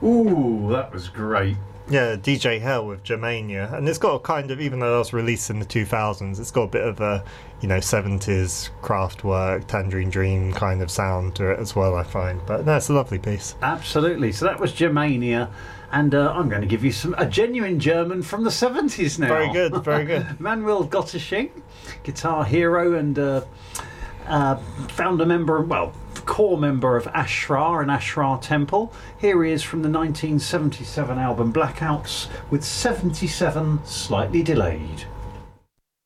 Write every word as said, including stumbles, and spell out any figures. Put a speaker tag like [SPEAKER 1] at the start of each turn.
[SPEAKER 1] Ooh, that was great.
[SPEAKER 2] Yeah, D J Hell with Germania, and it's got a kind of, even though it was released in the two thousands, it's got a bit of a, you know, seventies Kraftwerk, Tangerine Dream kind of sound to it as well, I find. But no, it's a lovely piece.
[SPEAKER 1] Absolutely. So that was Germania, and uh, I'm going to give you some a genuine German from the seventies now.
[SPEAKER 2] Very good, very good.
[SPEAKER 1] Manuel Gottesching, guitar hero and uh, uh, founder member, well, core member of Ashra and Ashra Temple. Here he is from the nineteen seventy-seven album Blackouts with seventy-seven Slightly Delayed.